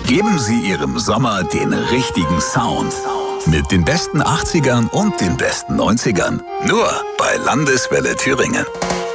Geben Sie Ihrem Sommer den richtigen Sound. Mit den besten 80ern und den besten 90ern. Nur bei Landeswelle Thüringen.